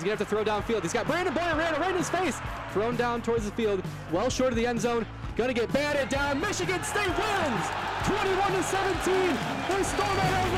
gonna have to throw downfield. He's got Brandon Boyer right in his face. Thrown down towards the field, well short of the end zone. Gonna get batted down. Michigan State wins 21-17. They stole that